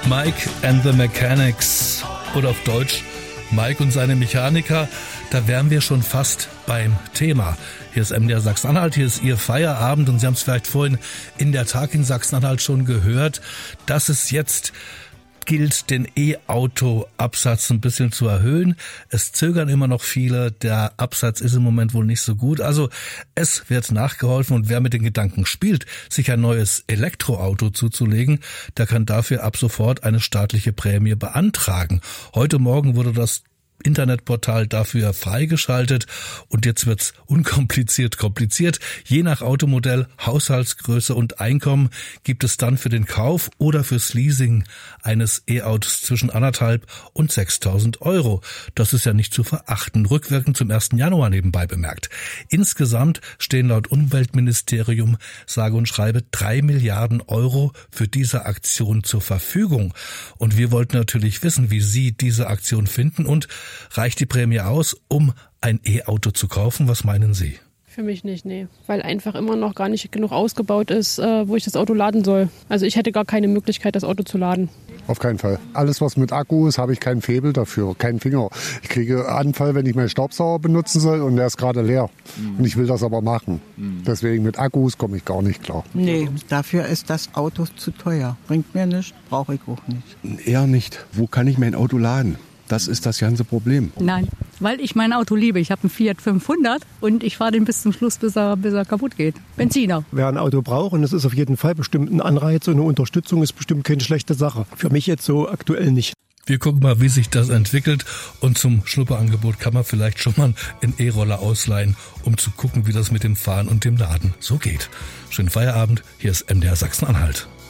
Mike and the Mechanics oder auf Deutsch Mike und seine Mechaniker. Da wären wir schon fast beim Thema. Hier ist MDR Sachsen-Anhalt, hier ist Ihr Feierabend und Sie haben es vielleicht vorhin in der Tag in Sachsen-Anhalt schon gehört, dass es jetzt gilt, den E-Auto-Absatz ein bisschen zu erhöhen. Es zögern immer noch viele. Der Absatz ist im Moment wohl nicht so gut. Also es wird nachgeholfen und wer mit den Gedanken spielt, sich ein neues Elektroauto zuzulegen, der kann dafür ab sofort eine staatliche Prämie beantragen. Heute Morgen wurde das Internetportal dafür freigeschaltet und jetzt wird's unkompliziert kompliziert. Je nach Automodell, Haushaltsgröße und Einkommen gibt es dann für den Kauf oder fürs Leasing eines E-Autos zwischen 1.500 und 6.000 €. Das ist ja nicht zu verachten. Rückwirkend zum 1. Januar nebenbei bemerkt. Insgesamt stehen laut Umweltministerium sage und schreibe 3 Milliarden € für diese Aktion zur Verfügung. Und wir wollten natürlich wissen, wie Sie diese Aktion finden und reicht die Prämie aus, um ein E-Auto zu kaufen? Was meinen Sie? Für mich nicht, nee. Weil einfach immer noch gar nicht genug ausgebaut ist, wo ich das Auto laden soll. Also ich hätte gar keine Möglichkeit, das Auto zu laden. Auf keinen Fall. Alles, was mit Akku ist, habe ich keinen Faible dafür, keinen Finger. Ich kriege Anfall, wenn ich meinen Staubsauger benutzen soll und der ist gerade leer. Und ich will das aber machen. Deswegen mit Akkus komme ich gar nicht klar. Nee, dafür ist das Auto zu teuer. Bringt mir nichts, brauche ich auch nicht. Eher nicht. Wo kann ich mein Auto laden? Das ist das ganze Problem. Nein, weil ich mein Auto liebe. Ich habe einen Fiat 500 und ich fahre den bis zum Schluss, bis er kaputt geht. Benziner. Wer ein Auto braucht, und es ist auf jeden Fall bestimmt ein Anreiz und eine Unterstützung, ist bestimmt keine schlechte Sache. Für mich jetzt so aktuell nicht. Wir gucken mal, wie sich das entwickelt und zum Schnupperangebot kann man vielleicht schon mal einen E-Roller ausleihen, um zu gucken, wie das mit dem Fahren und dem Laden so geht. Schönen Feierabend, hier ist MDR Sachsen-Anhalt.